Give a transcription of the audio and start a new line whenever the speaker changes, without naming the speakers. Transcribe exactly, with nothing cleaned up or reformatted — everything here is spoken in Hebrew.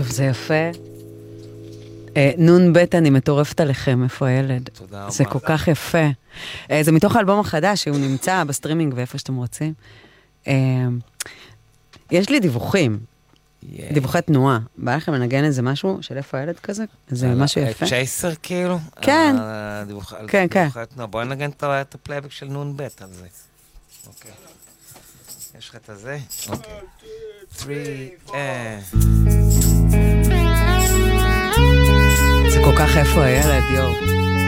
טוב, זה יפה. נון בית, אני מטורפת עליכם, איפה הילד?
תודה רבה.
זה כל כך יפה. זה מתוך האלבום החדש, שהוא נמצא בסטרימינג ואיפה שאתם רוצים. יש לי דיווחים, דיווחי תנועה. בא לכם לנגן איזה משהו של איפה הילד כזה? זה משהו יפה.
צ'ייסר כאילו?
כן. כן, כן.
בואי נגן את הפלייבק של נון בית על זה. אוקיי. יש לך את הזה? אוקיי. three, אה.
זה כל כך איפה הילד, יו.